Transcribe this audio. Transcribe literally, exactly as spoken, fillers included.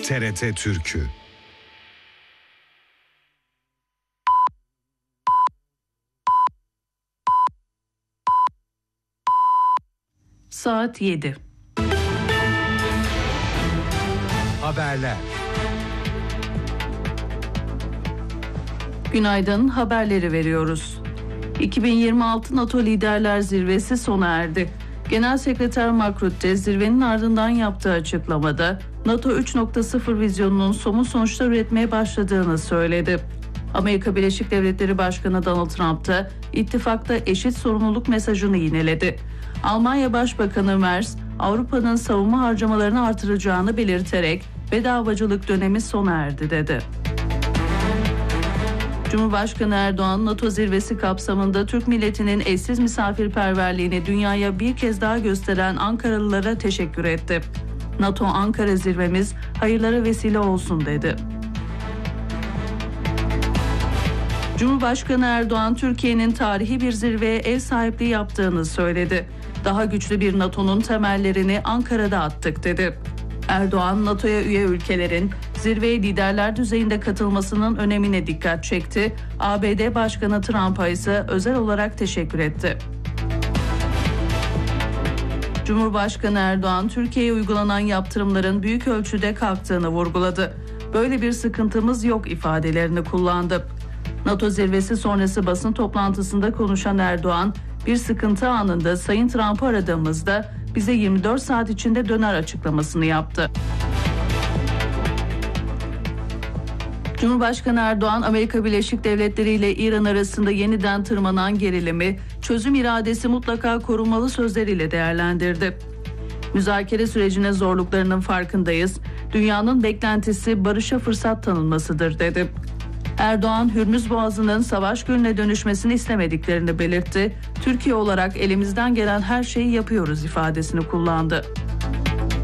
T R T Türk'ü. Saat yedi. Haberler. Günaydın, haberleri veriyoruz. iki bin yirmi altı NATO Liderler Zirvesi sona erdi. Genel Sekreter Mark Rutte zirvenin ardından yaptığı açıklamada NATO üç nokta sıfır vizyonunun somut sonuçlar üretmeye başladığını söyledi. Amerika Birleşik Devletleri Başkanı Donald Trump da ittifakta eşit sorumluluk mesajını yineledi. Almanya Başbakanı Merz, Avrupa'nın savunma harcamalarını artıracağını belirterek bedavacılık dönemi sona erdi dedi. Cumhurbaşkanı Erdoğan, NATO zirvesi kapsamında Türk milletinin eşsiz misafirperverliğini dünyaya bir kez daha gösteren Ankaralılara teşekkür etti. NATO Ankara zirvemiz hayırlara vesile olsun dedi. Cumhurbaşkanı Erdoğan, Türkiye'nin tarihi bir zirveye ev sahipliği yaptığını söyledi. Daha güçlü bir NATO'nun temellerini Ankara'da attık dedi. Erdoğan, NATO'ya üye ülkelerin zirveye liderler düzeyinde katılmasının önemine dikkat çekti. A B D Başkanı Trump'a ise özel olarak teşekkür etti. Cumhurbaşkanı Erdoğan, Türkiye'ye uygulanan yaptırımların büyük ölçüde kalktığını vurguladı. Böyle bir sıkıntımız yok ifadelerini kullandı. NATO zirvesi sonrası basın toplantısında konuşan Erdoğan, bir sıkıntı anında Sayın Trump'ı aradığımızda bize yirmi dört saat içinde döner açıklamasını yaptı. Cumhurbaşkanı Erdoğan, Amerika Birleşik Devletleri ile İran arasında yeniden tırmanan gerilimi, çözüm iradesi mutlaka korunmalı sözleriyle değerlendirdi. Müzakere sürecine zorluklarının farkındayız. Dünyanın beklentisi barışa fırsat tanınmasıdır dedi. Erdoğan, Hürmüz Boğazı'nın savaş gölüne dönüşmesini istemediklerini belirtti. Türkiye olarak elimizden gelen her şeyi yapıyoruz ifadesini kullandı.